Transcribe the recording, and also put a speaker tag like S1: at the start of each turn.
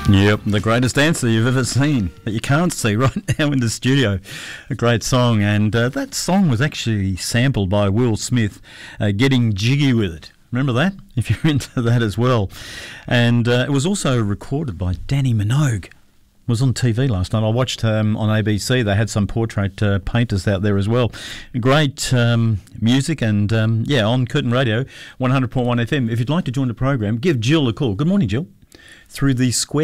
S1: Yep, the greatest dancer you've ever seen that you can't see right now in the studio. A great song, and that song was actually sampled by Will Smith, Getting Jiggy With It. Remember that? If you're into that as well. And it was also recorded by Danny Minogue. It was on TV last night. I watched on ABC. They had some portrait painters out there as well. Great music and, on Curtin Radio, 100.1 FM. If you'd like to join the program, give Jill a call. Good morning, Jill. Through the Square